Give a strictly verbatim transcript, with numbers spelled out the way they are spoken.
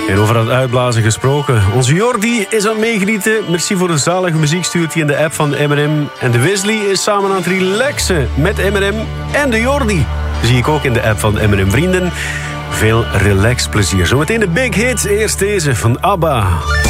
En over dat uitblazen gesproken. Onze Jordi is aan het meegenieten. Merci voor de zalige muziek, stuurt hij in de app van M en M. En de Wesley is samen aan het relaxen met M en M en de Jordi. Zie ik ook in de app van M en M Vrienden. Veel relaxplezier. Zometeen de big hits. Eerst deze van ABBA.